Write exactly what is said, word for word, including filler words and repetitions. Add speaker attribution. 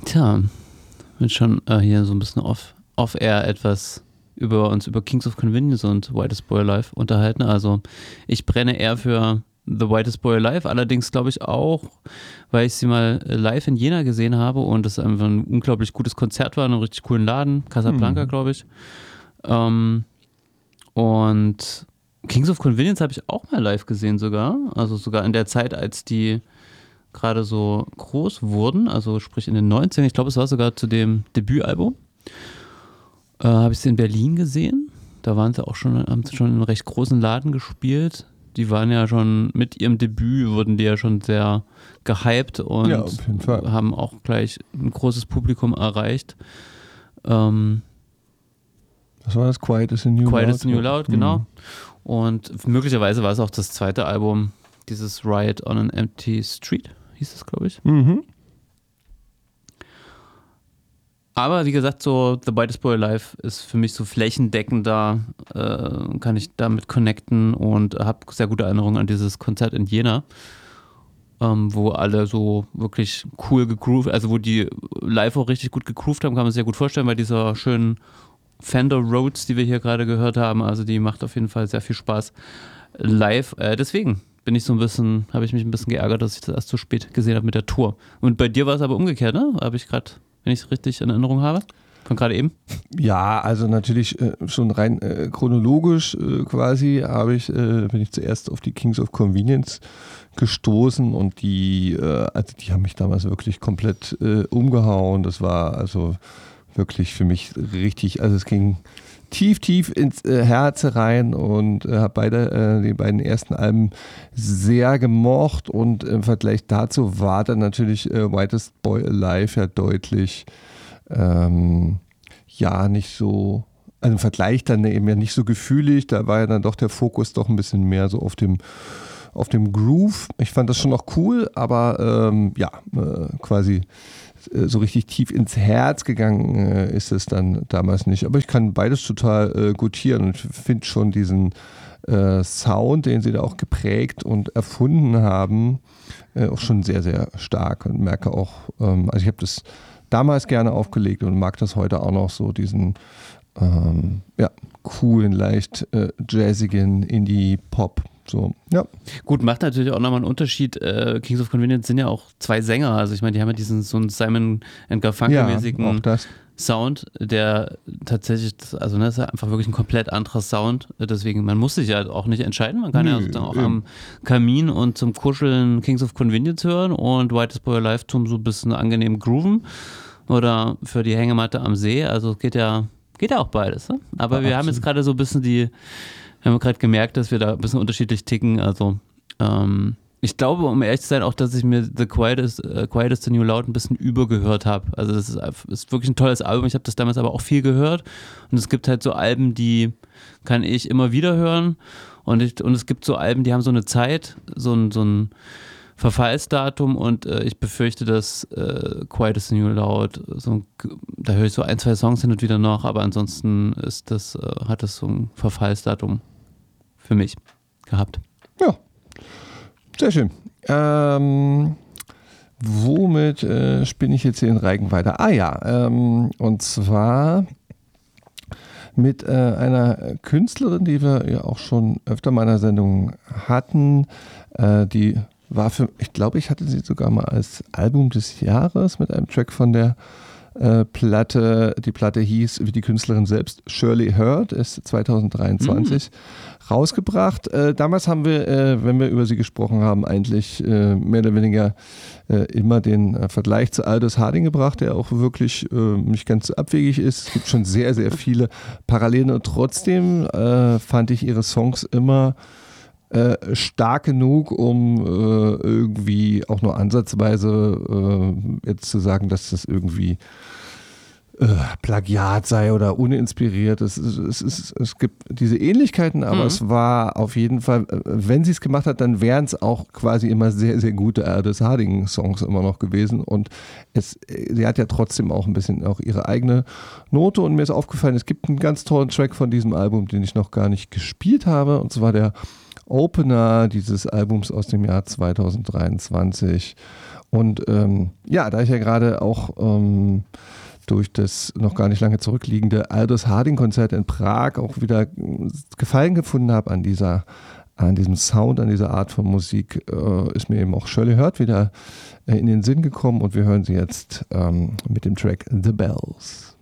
Speaker 1: Tja, wird schon äh, hier so ein bisschen off, off-air etwas über uns über Kings of Convenience und Whitest Boy Alive unterhalten. Also ich brenne eher für The Whitest Boy Alive, allerdings glaube ich auch, weil ich sie mal live in Jena gesehen habe und es einfach ein unglaublich gutes Konzert war, in einem richtig coolen Laden, Casablanca, mhm. glaube ich. Ähm, und Kings of Convenience habe ich auch mal live gesehen sogar, also sogar in der Zeit, als die gerade so groß wurden, also sprich in den neunzigern, ich glaube es war sogar zu dem Debütalbum, äh, habe ich sie in Berlin gesehen. Da waren sie auch schon, haben sie schon in einem recht großen Laden gespielt. Die waren ja schon, mit ihrem Debüt wurden die ja schon sehr gehypt und
Speaker 2: ja, auf jeden Fall.
Speaker 1: Haben auch gleich ein großes Publikum erreicht. Ähm,
Speaker 2: Was war das? Quiet is the New Loud?
Speaker 1: Quiet is the New Loud, genau. Mhm. Und möglicherweise war es auch das zweite Album, dieses Riot on an Empty Street, hieß es, glaube ich.
Speaker 2: Mhm.
Speaker 1: Aber wie gesagt, so The Whitest Boy Alive ist für mich so flächendeckender, äh, kann ich damit connecten und habe sehr gute Erinnerungen an dieses Konzert in Jena, ähm, wo alle so wirklich cool gegroovt, also wo die live auch richtig gut gegroovt haben, kann man sich sehr gut vorstellen, bei dieser schönen Fender Rhodes, die wir hier gerade gehört haben, also die macht auf jeden Fall sehr viel Spaß live. Äh, deswegen bin ich so ein bisschen, habe ich mich ein bisschen geärgert, dass ich das erst so spät gesehen habe mit der Tour. Und bei dir war es aber umgekehrt, ne? Habe ich gerade, wenn ich es richtig in Erinnerung habe, von gerade eben?
Speaker 2: Ja, also natürlich äh, schon rein äh, chronologisch äh, quasi habe ich, äh, bin ich zuerst auf die Kings of Convenience gestoßen und die, äh, also die haben mich damals wirklich komplett äh, umgehauen. Das war also wirklich für mich richtig, also es ging tief, tief ins äh, Herz rein und äh, habe beide, äh, die beiden ersten Alben sehr gemocht und im Vergleich dazu war dann natürlich äh, Whitest Boy Alive ja deutlich ähm, ja nicht so, also im Vergleich dann eben ja nicht so gefühlig, da war ja dann doch der Fokus doch ein bisschen mehr so auf dem auf dem Groove. Ich fand das schon noch cool, aber ähm, ja, äh, quasi so richtig tief ins Herz gegangen äh, ist es dann damals nicht. Aber ich kann beides total äh, gutieren und finde schon diesen äh, Sound, den sie da auch geprägt und erfunden haben, äh, auch schon sehr, sehr stark und merke auch, ähm, also ich habe das damals gerne aufgelegt und mag das heute auch noch so, diesen ähm, ja, coolen, leicht äh, jazzigen Indie-Pop. So, ja.
Speaker 1: Gut, macht natürlich auch nochmal einen Unterschied. Äh, Kings of Convenience sind ja auch zwei Sänger. Also ich meine, die haben ja diesen so einen Simon and Garfunkel-mäßigen
Speaker 2: ja,
Speaker 1: Sound, der tatsächlich, also ne, das ist ja einfach wirklich ein komplett anderer Sound. Deswegen, man muss sich ja auch nicht entscheiden. Man kann Nö, ja sozusagen auch eben. am Kamin und zum Kuscheln Kings of Convenience hören und Whitest Boy Alive zum so ein bisschen angenehm grooven oder für die Hängematte am See. Also es geht ja, geht ja auch beides. Ne? Aber ja, wir absolut. haben jetzt gerade so ein bisschen die Wir haben gerade gemerkt, dass wir da ein bisschen unterschiedlich ticken. Also ähm, ich glaube, um ehrlich zu sein, auch, dass ich mir The Quietest, uh, Quietest the New Loud ein bisschen übergehört habe. Also das ist, ist wirklich ein tolles Album. Ich habe das damals aber auch viel gehört. Und es gibt halt so Alben, die kann ich immer wieder hören. Und, ich, und es gibt so Alben, die haben so eine Zeit, so ein, so ein Verfallsdatum. Und äh, ich befürchte, dass äh, Quietest the New Loud, so, da höre ich so ein, zwei Songs hin und wieder noch. Aber ansonsten ist das, äh, hat das so ein Verfallsdatum für mich gehabt.
Speaker 2: Ja, sehr schön. Ähm, womit äh, spinne ich jetzt hier in Reigen weiter? Ah ja, ähm, und zwar mit äh, einer Künstlerin, die wir ja auch schon öfter mal in der Sendung hatten. Äh, die war für, ich glaube, ich hatte sie sogar mal als Album des Jahres mit einem Track von der Äh, Platte, die Platte hieß, wie die Künstlerin selbst, Shirley Heard, ist zwanzig dreiundzwanzig mm. rausgebracht. Äh, damals haben wir, äh, wenn wir über sie gesprochen haben, eigentlich äh, mehr oder weniger äh, immer den äh, Vergleich zu Aldous Harding gebracht, der auch wirklich äh, nicht ganz so abwegig ist. Es gibt schon sehr, sehr viele Parallelen und trotzdem äh, fand ich ihre Songs immer Äh, stark genug, um äh, irgendwie auch nur ansatzweise äh, jetzt zu sagen, dass das irgendwie äh, Plagiat sei oder uninspiriert. Es, es, es, es, es gibt diese Ähnlichkeiten, aber mhm. es war auf jeden Fall, wenn sie es gemacht hat, dann wären es auch quasi immer sehr, sehr gute Aldous Harding-Songs immer noch gewesen und es, sie hat ja trotzdem auch ein bisschen auch ihre eigene Note und mir ist aufgefallen, es gibt einen ganz tollen Track von diesem Album, den ich noch gar nicht gespielt habe und zwar der Opener dieses Albums aus dem Jahr zwanzig dreiundzwanzig Und ähm, ja, da ich ja gerade auch ähm, durch das noch gar nicht lange zurückliegende Aldous Harding-Konzert in Prag auch wieder Gefallen gefunden habe an dieser, an diesem Sound, an dieser Art von Musik, äh, ist mir eben auch Shirley Hurd wieder äh, in den Sinn gekommen und wir hören sie jetzt ähm, mit dem Track The Bells.